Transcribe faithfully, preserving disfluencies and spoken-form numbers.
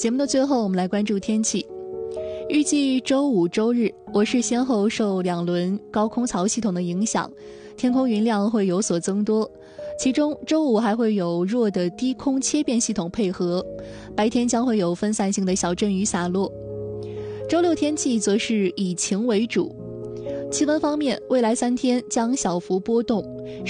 节目的最后，我们来关注天气。预计周五、周日，我市先后受两轮高空槽系统的影响，天空云量会有所增多。其中，周五还会有弱的低空切变系统配合，白天将会有分散性的小阵雨洒落。周六天气则是以晴为主。气温方面，未来三天将小幅波动。